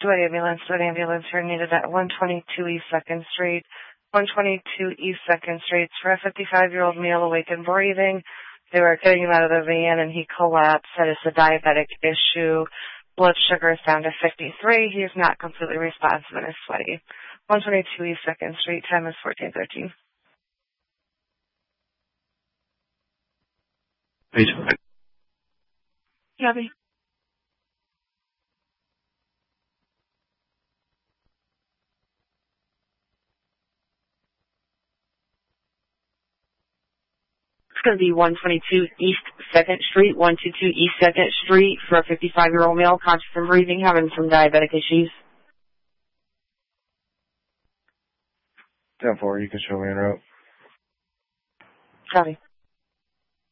What ambulance are needed at 122 East 2nd Street. 122 East 2nd Street. For a 55-year-old male awake and breathing. They were getting him out of the van and he collapsed. That is a diabetic issue. Blood sugar is down to 53. He is not completely responsive and is sweaty. 122 East 2nd Street. Time is 14:13. Gabby. It's going to be 122 East 2nd Street, 122 East 2nd Street for a 55-year-old male, conscious and breathing, having some diabetic issues. 10-4, you can show me en route. Copy.